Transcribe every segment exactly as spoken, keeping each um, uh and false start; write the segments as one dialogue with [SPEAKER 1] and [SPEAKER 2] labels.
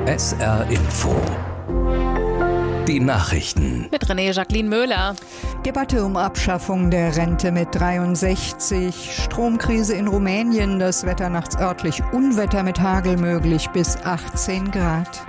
[SPEAKER 1] S R Info. Die Nachrichten.
[SPEAKER 2] Mit René Jacqueline Möhler.
[SPEAKER 3] Debatte um Abschaffung der Rente mit dreiundsechzig. Stromkrise in Rumänien. Das Wetter nachts örtlich Unwetter mit Hagel möglich bis achtzehn Grad.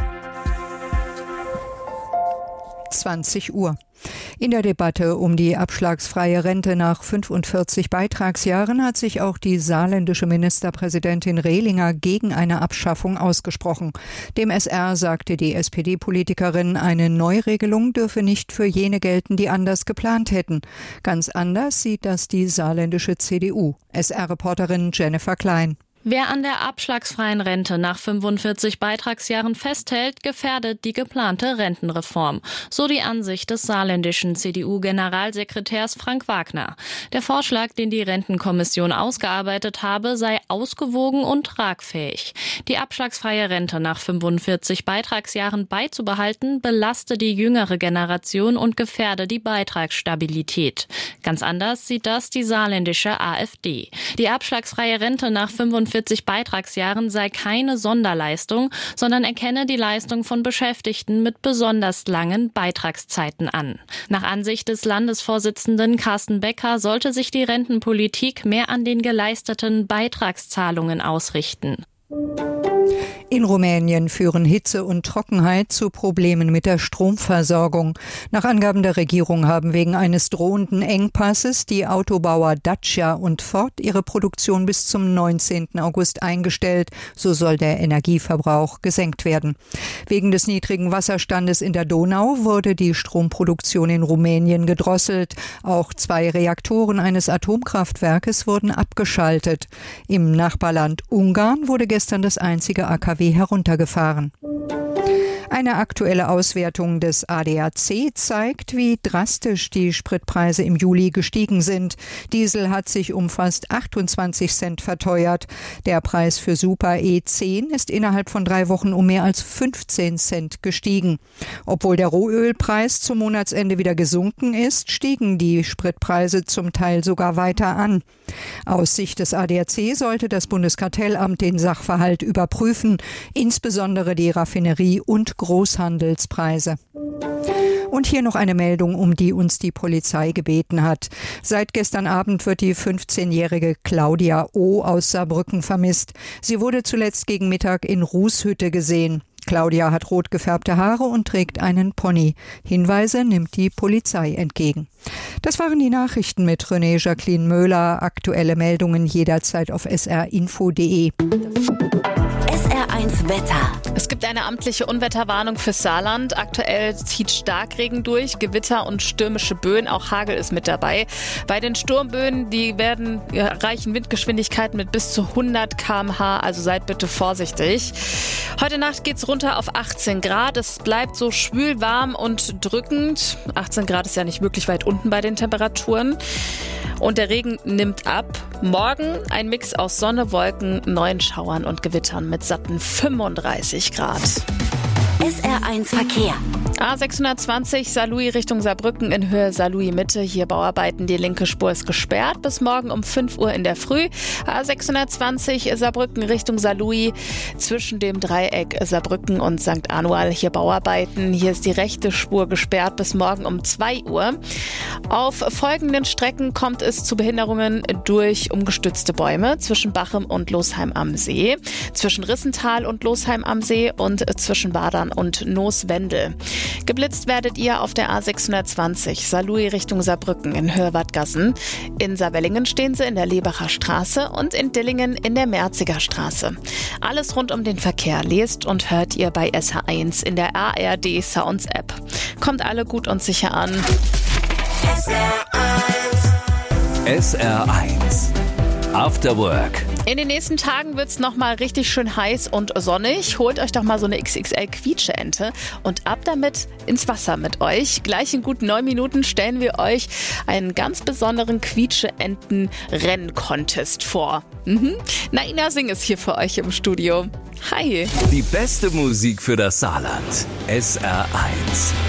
[SPEAKER 3] zwanzig Uhr. In der Debatte um die abschlagsfreie Rente nach fünfundvierzig Beitragsjahren hat sich auch die saarländische Ministerpräsidentin Rehlinger gegen eine Abschaffung ausgesprochen. Dem S R sagte die S P D-Politikerin, eine Neuregelung dürfe nicht für jene gelten, die anders geplant hätten. Ganz anders sieht das die saarländische C D U. S R-Reporterin Jennifer Klein.
[SPEAKER 2] Wer an der abschlagsfreien Rente nach fünfundvierzig Beitragsjahren festhält, gefährdet die geplante Rentenreform. So die Ansicht des saarländischen C D U-Generalsekretärs Frank Wagner. Der Vorschlag, den die Rentenkommission ausgearbeitet habe, sei ausgewogen und tragfähig. Die abschlagsfreie Rente nach fünfundvierzig Beitragsjahren beizubehalten, belaste die jüngere Generation und gefährde die Beitragsstabilität. Ganz anders sieht das die saarländische A f D. Die abschlagsfreie Rente nach fünfundvierzig Beitragsjahren sei keine Sonderleistung, sondern erkenne die Leistung von Beschäftigten mit besonders langen Beitragszeiten an. Nach Ansicht des Landesvorsitzenden Carsten Becker sollte sich die Rentenpolitik mehr an den geleisteten Beitragszahlungen ausrichten.
[SPEAKER 3] In Rumänien führen Hitze und Trockenheit zu Problemen mit der Stromversorgung. Nach Angaben der Regierung haben wegen eines drohenden Engpasses die Autobauer Dacia und Ford ihre Produktion bis zum neunzehnten August eingestellt. So soll der Energieverbrauch gesenkt werden. Wegen des niedrigen Wasserstandes in der Donau wurde die Stromproduktion in Rumänien gedrosselt. Auch zwei Reaktoren eines Atomkraftwerkes wurden abgeschaltet. Im Nachbarland Ungarn wurde gestern das einzige A K W heruntergefahren. Eine aktuelle Auswertung des A D A C zeigt, wie drastisch die Spritpreise im Juli gestiegen sind. Diesel hat sich um fast achtundzwanzig Cent verteuert. Der Preis für Super E zehn ist innerhalb von drei Wochen um mehr als fünfzehn Cent gestiegen. Obwohl der Rohölpreis zum Monatsende wieder gesunken ist, stiegen die Spritpreise zum Teil sogar weiter an. Aus Sicht des A D A C sollte das Bundeskartellamt den Sachverhalt überprüfen, insbesondere die Raffinerie- und Großhandelspreise. Und hier noch eine Meldung, um die uns die Polizei gebeten hat. Seit gestern Abend wird die fünfzehnjährige Claudia O. aus Saarbrücken vermisst. Sie wurde zuletzt gegen Mittag in Rußhütte gesehen. Claudia hat rot gefärbte Haare und trägt einen Pony. Hinweise nimmt die Polizei entgegen. Das waren die Nachrichten mit René Jacqueline Möhler. Aktuelle Meldungen jederzeit auf s r info punkt d e.
[SPEAKER 4] S R eins Wetter.
[SPEAKER 2] Es gibt eine amtliche Unwetterwarnung für Saarland. Aktuell zieht Starkregen durch, Gewitter und stürmische Böen. Auch Hagel ist mit dabei. Bei den Sturmböen, die werden erreichen Windgeschwindigkeiten mit bis zu hundert Kilometer pro Stunde. Also seid bitte vorsichtig. Heute Nacht geht's runter auf achtzehn Grad. Es bleibt so schwül, warm und drückend. achtzehn Grad ist ja nicht wirklich weit unten bei den Temperaturen. Und der Regen nimmt ab. Morgen ein Mix aus Sonne, Wolken, neuen Schauern und Gewittern mit satten fünfunddreißig Grad.
[SPEAKER 4] S R eins Verkehr.
[SPEAKER 2] A sechshundertzwanzig Saarlouis Richtung Saarbrücken in Höhe Saarlouis Mitte. Hier Bauarbeiten, die linke Spur ist gesperrt bis morgen um fünf Uhr in der Früh. A sechshundertzwanzig Saarbrücken Richtung Saarlouis zwischen dem Dreieck Saarbrücken und Sankt Anual. Hier Bauarbeiten. Hier ist die rechte Spur gesperrt bis morgen um zwei Uhr. Auf folgenden Strecken kommt es zu Behinderungen durch umgestützte Bäume zwischen Bachem und Losheim am See, zwischen Rissental und Losheim am See und zwischen Wadern und Nooswendel. Geblitzt werdet ihr auf der A sechshundertzwanzig Saarlouis Richtung Saarbrücken in Höhe-Wattgassen. In Saarwellingen stehen sie in der Lebacher Straße und in Dillingen in der Merziger Straße. Alles rund um den Verkehr lest und hört ihr bei S H eins in der A R D Sounds App. Kommt alle gut und sicher an.
[SPEAKER 1] S R eins. S R eins. After Work.
[SPEAKER 2] In den nächsten Tagen wird's noch mal richtig schön heiß und sonnig. Holt euch doch mal so eine X X L-Quietscheente und ab damit ins Wasser mit euch. Gleich in gut neun Minuten stellen wir euch einen ganz besonderen Quietscheenten-Renn-Contest vor. Mhm. Naina Singh ist hier für euch im Studio. Hi.
[SPEAKER 1] Die beste Musik für das Saarland. S R eins.